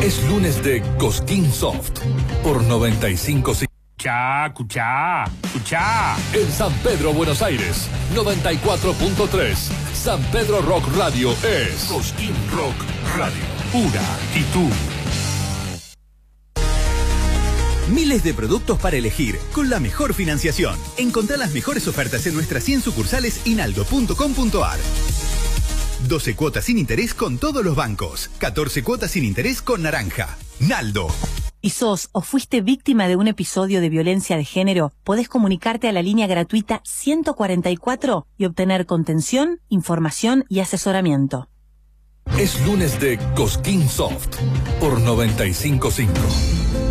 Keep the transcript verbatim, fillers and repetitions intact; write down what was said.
Es lunes de Cosquín Soft por noventa y cinco punto cinco. Escuchá, escuchá, escuchá. En San Pedro, Buenos Aires, noventa y cuatro punto tres. San Pedro Rock Radio es Cosquín Rock Radio. Pura actitud. Miles de productos para elegir, con la mejor financiación. Encontrá las mejores ofertas en nuestras cien sucursales y naldo punto com punto ar. doce cuotas sin interés con todos los bancos. catorce cuotas sin interés con Naranja. Naldo. ¿Y sos o fuiste víctima de un episodio de violencia de género? Podés comunicarte a la línea gratuita ciento cuarenta y cuatro y obtener contención, información y asesoramiento. Es lunes de Cosquín Soft por noventa y cinco punto cinco.